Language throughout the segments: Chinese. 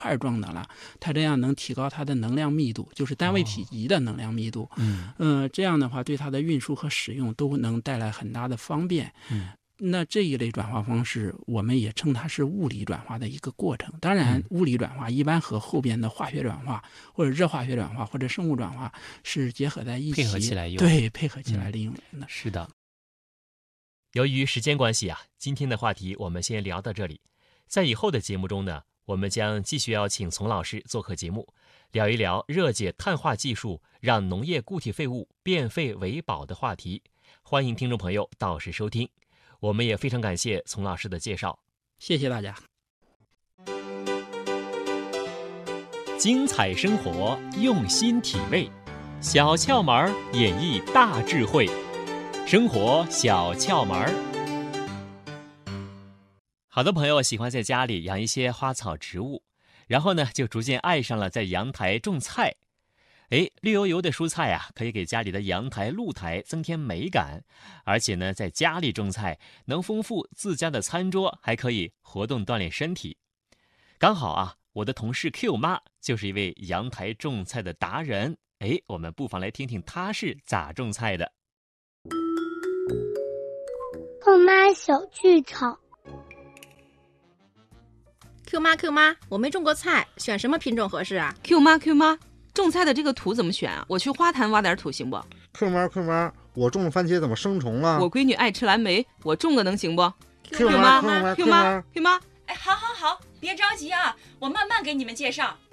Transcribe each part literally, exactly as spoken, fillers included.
块状的了，它这样能提高它的能量密度，就是单位体积的能量密度。 嗯， 呃，这样的话对它的运输和使用都能带来很大的方便。 嗯。 那这一类转化方式我们也称它是物理转化的一个过程。当然物理转化一般和后边的化学转化或者热化学转化或者生物转化是结合在一起， 配合起来用。 对，配合起来利用的、 嗯、是的。由于时间关系啊，今天的话题我们先聊到这里。在以后的节目中呢，我们将继续邀请丛老师做客节目，聊一聊热解碳化技术让农业固体废物变废为宝的话题。欢迎听众朋友到时收听。我们也非常感谢丛老师的介绍， 谢谢大家。 精彩生活，用心体味，小窍门演绎大智慧，生活小窍门。好多朋友喜欢在家里养一些花草植物，然后呢，就逐渐爱上了在阳台种菜。哎，绿油油的蔬菜啊，可以给家里的阳台、露台增添美感，而且呢，在家里种菜能丰富自家的餐桌，还可以活动锻炼身体。刚好啊，我的同事 Q 妈就是一位阳台种菜的达人。哎，我们不妨来听听她是咋种菜的。 Q妈小剧场。 Q 妈 Q 妈，我没种过菜，选什么品种合适啊 ？Q 妈 Q 妈。种菜的这个土怎么选啊？我去花坛挖点土行不？ Q 妈 Q 妈，我种的番茄怎么生虫了？ 我闺女爱吃蓝莓，我种个能行不？ Q 妈 Q 妈 Q 妈 Q 妈， 哎，好好好，别着急啊，我慢慢给你们介绍。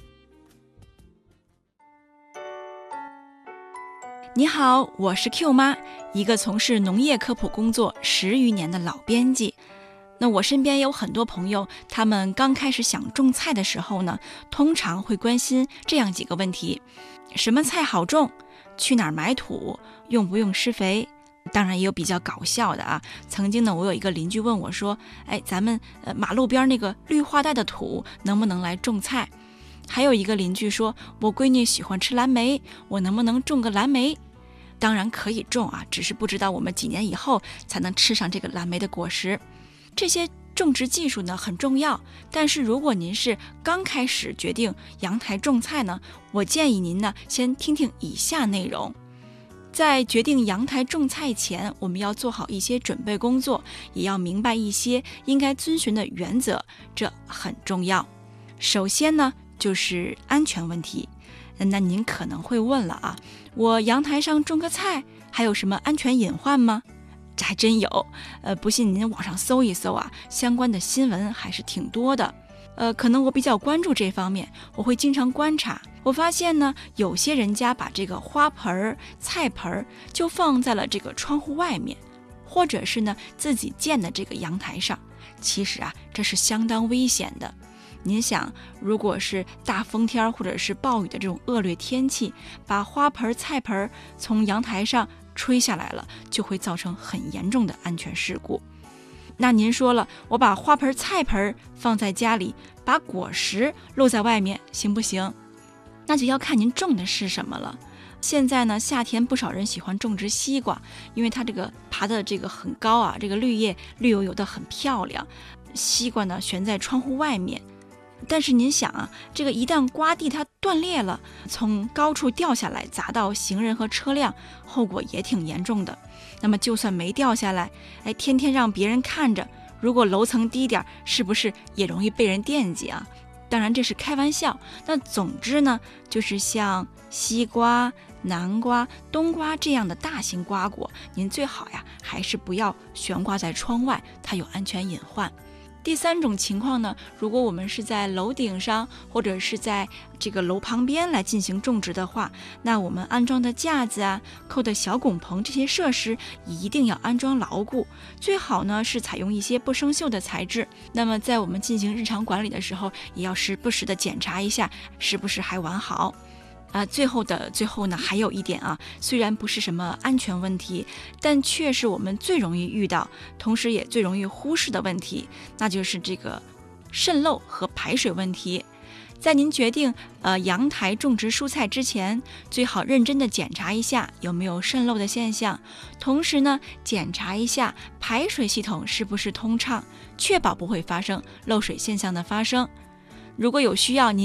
你好，我是 Q 妈，一个从事农业科普工作十余年的老编辑。那我身边有很多朋友，他们刚开始想种菜的时候呢，通常会关心这样几个问题：什么菜好种？去哪儿买土？用不用施肥？当然也有比较搞笑的啊。曾经呢，我有一个邻居问我说：“哎，咱们呃马路边那个绿化带的土能不能来种菜？”还有一个邻居说：“我闺女喜欢吃蓝莓，我能不能种个蓝莓？”当然可以种啊，只是不知道我们几年以后才能吃上这个蓝莓的果实。这些种植技术呢很重要，但是如果您是刚开始决定阳台种菜呢，我建议您呢先听听以下内容。在决定阳台种菜前，我们要做好一些准备工作，也要明白一些应该遵循的原则，这很重要。首先呢就是安全问题。那您可能会问了啊，我阳台上种个菜，还有什么安全隐患吗？这还真有，呃，不信您网上搜一搜啊，相关的新闻还是挺多的。呃，可能我比较关注这方面，我会经常观察。我发现呢，有些人家把这个花盆、菜盆就放在了这个窗户外面，或者是呢自己建的这个阳台上。其实啊，这是相当危险的。您想，如果是大风天或者是暴雨的这种恶劣天气，把花盆、菜盆从阳台上吹下来了，就会造成很严重的安全事故。那您说了，我把花盆、菜盆放在家里，把果实露在外面，行不行？那就要看您种的是什么了。现在呢，夏天不少人喜欢种植西瓜，因为它这个爬的这个很高啊，这个绿叶绿油油的很漂亮。西瓜呢悬在窗户外面，但是您想啊，这个一旦刮地它断裂了，从高处掉下来砸到行人和车辆，后果也挺严重的。那么就算没掉下来，哎，天天让别人看着，如果楼层低点，是不是也容易被人惦记啊？当然这是开玩笑。那总之呢，就是像西瓜、南瓜、冬瓜这样的大型瓜果，您最好呀还是不要悬挂在窗外，它有安全隐患。第三种情况呢，如果我们是在楼顶上或者是在这个楼旁边来进行种植的话，那我们安装的架子啊、扣的小拱棚这些设施一定要安装牢固，最好呢是采用一些不生锈的材质。那么在我们进行日常管理的时候，也要时不时的检查一下是不是还完好。啊，最后的最后呢，还有一点啊，虽然不是什么安全问题，但却是我们最容易遇到，同时也最容易忽视的问题，那就是这个渗漏和排水问题。在您决定呃阳台种植蔬菜之前，最好认真的检查一下有没有渗漏的现象，同时呢，检查一下排水系统是不是通畅，确保不会发生漏水现象的发生。如果有需要，您